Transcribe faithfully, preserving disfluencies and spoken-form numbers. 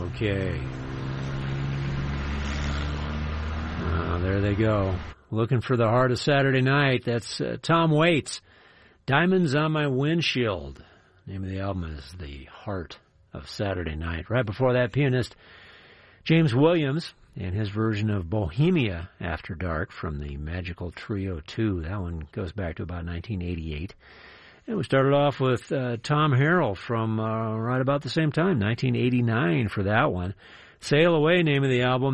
Okay. Uh, there they go. Looking for the heart of Saturday night. That's uh, Tom Waits. Diamonds on My Windshield. Name of the album is The Heart of Saturday Night. Right before that, pianist James Williams and his version of Bohemia After Dark from the Magical Trio two. That one goes back to about nineteen eighty-eight. And we started off with uh, Tom Harrell from uh, right about the same time, nineteen eighty-nine for that one. Sail Away, name of the album.